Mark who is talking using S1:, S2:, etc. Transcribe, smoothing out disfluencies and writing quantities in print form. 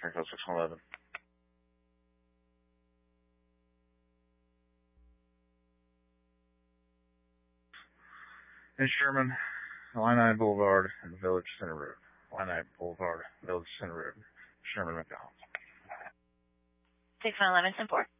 S1: code 611. In Sherman, Illini Boulevard and Village Center Road. Illini Boulevard, Village Center Road, Sherman, McDonald.
S2: 611 10-4.